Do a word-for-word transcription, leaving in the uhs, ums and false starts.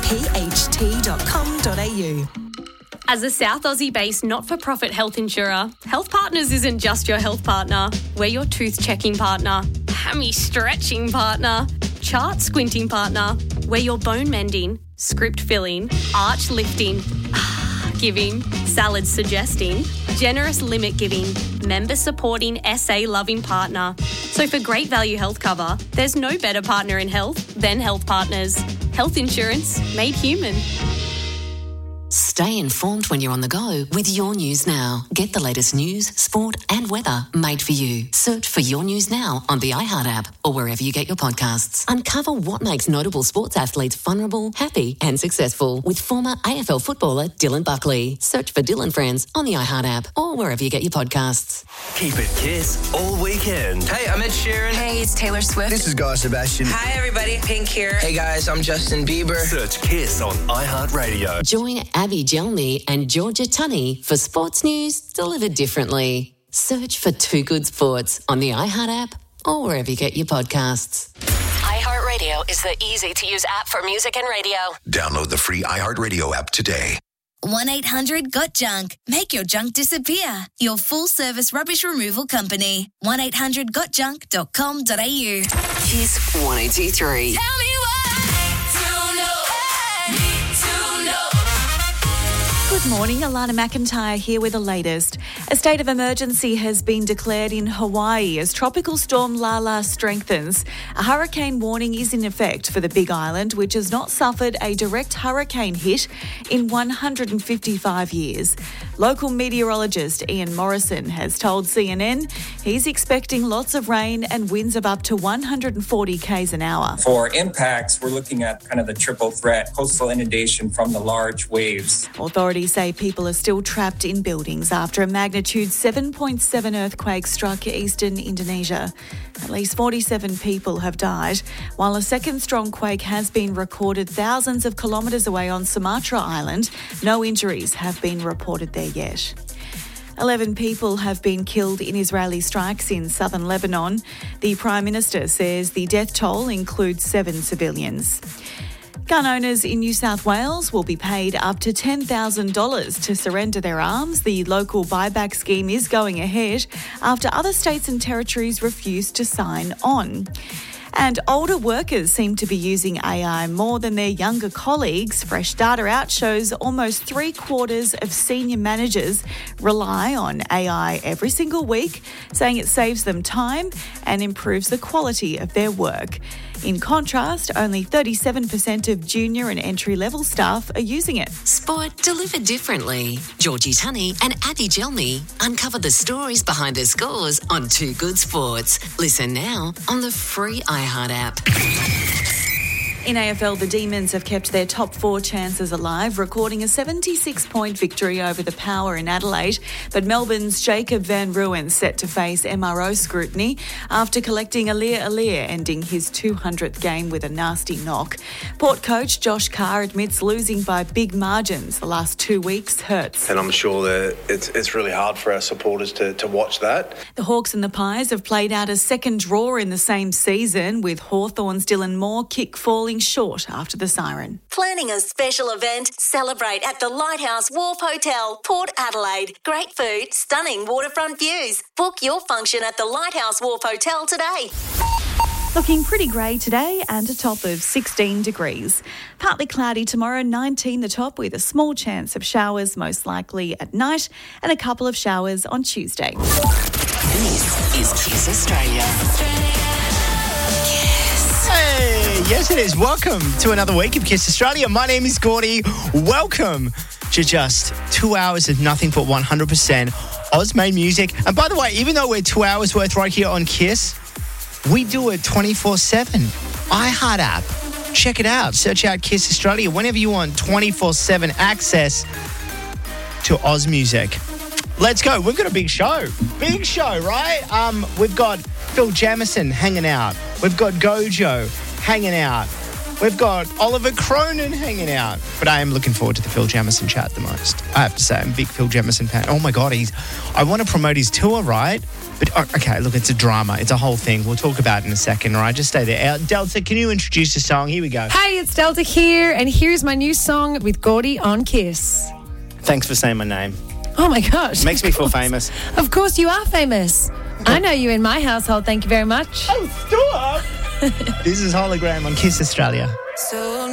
p h t dot com dot a u. As a South Aussie-based not-for-profit health insurer, Health Partners isn't just your health partner. We're your tooth-checking partner, hammy-stretching partner, chart-squinting partner. We're your bone-mending, script-filling, arch-lifting, giving, salad-suggesting, generous limit-giving, member-supporting, S A-loving partner. So for great value health cover, there's no better partner in health than Health Partners. Health insurance made human. Stay informed when you're on the go with Your News Now. Get the latest news, sport and weather made for you. Search for Your News Now on the iHeart app or wherever you get your podcasts. Uncover what makes notable sports athletes vulnerable, happy and successful with former A F L footballer Dylan Buckley. Search for Dylan Friends on the iHeart app or wherever you get your podcasts. Keep it Kiss all weekend. Hey, I'm Ed Sheeran. Hey, it's Taylor Swift. This is Guy Sebastian. Hi, everybody. Pink here. Hey, guys, I'm Justin Bieber. Search Kiss on iHeartRadio. Join Abby Gelmy and Georgia Tunney for sports news delivered differently. Search for Two Good Sports on the iHeart app or wherever you get your podcasts. iHeartRadio is the easy-to-use app for music and radio. Download the free iHeartRadio app today. one eight hundred got junk. Make your junk disappear. Your full-service rubbish removal company. one eight hundred got junk dot com dot a u. Kiss one oh two three. Tell me Good morning, Alana McIntyre here with the latest. A state of emergency has been declared in Hawaii as Tropical Storm Lala strengthens. A hurricane warning is in effect for the Big Island, which has not suffered a direct hurricane hit in one hundred fifty-five years. Local meteorologist Ian Morrison has told C N N he's expecting lots of rain and winds of up to one hundred forty kays an hour. For impacts, we're looking at kind of the triple threat, coastal inundation from the large waves. Authorities say people are still trapped in buildings after a magnitude seven point seven earthquake struck eastern Indonesia. At least forty-seven people have died, while a second strong quake has been recorded thousands of kilometres away on Sumatra Island. No injuries have been reported there yet. Eleven people have been killed in Israeli strikes in southern Lebanon. The Prime Minister says the death toll includes seven civilians. Gun owners in New South Wales will be paid up to ten thousand dollars to surrender their arms. The local buyback scheme is going ahead after other states and territories refused to sign on. And older workers seem to be using A I more than their younger colleagues. Fresh data out shows almost three quarters of senior managers rely on A I every single week, saying it saves them time and improves the quality of their work. In contrast, only thirty-seven percent of junior and entry-level staff are using it. Sport delivered differently. Georgie Tunney and Abby Gelmy uncover the stories behind the scores on Two Good Sports. Listen now on the free iHeart app. In A F L, the Demons have kept their top four chances alive, recording a seventy-six point victory over the Power in Adelaide. But Melbourne's Jacob van Ruin set to face M R O scrutiny after collecting Alir Alir, ending his two hundredth game with a nasty knock. Port coach Josh Carr admits losing by big margins the last two weeks hurts. And I'm sure that it's, it's really hard for our supporters to, to watch that. The Hawks and the Pies have played out a second draw in the same season, with Hawthorn's Dylan Moore kick falling short after the siren. Planning a special event? Celebrate at the Lighthouse Wharf Hotel, Port Adelaide. Great food, stunning waterfront views. Book your function at the Lighthouse Wharf Hotel today. Looking pretty grey today and a top of sixteen degrees. Partly cloudy tomorrow, nineteen the top, with a small chance of showers, most likely at night, and a couple of showers on Tuesday. This is Kiss Australia. Hey, yes it is. Welcome to another week of Kiss Australia. My name is Gordy. Welcome to just two hours of nothing but one hundred percent Oz-made music. And by the way, even though we're two hours worth right here on Kiss, we do it twenty-four seven. iHeart app. Check it out. Search out Kiss Australia whenever you want twenty-four seven access to Oz music. Let's go. We've got a big show. Big show, right? Um, we've got Phil Jamieson hanging out. We've got Gojo hanging out. We've got Oliver Cronin hanging out. But I am looking forward to the Phil Jamison chat the most. I have to say, I'm a big Phil Jamison fan. Oh my God, he's. I want to promote his tour, right? But, okay, look, it's a drama. It's a whole thing. We'll talk about it in a second, all right? Just stay there. Uh, Delta, can you introduce the song? Here we go. Hey, it's Delta here, and here's my new song with Gordy on Kiss. Thanks for saying my name. Oh, my gosh. Makes me feel famous. Of course you are famous. I know you in my household. Thank you very much. Oh, stop! This is Hologram on Kiss Australia. So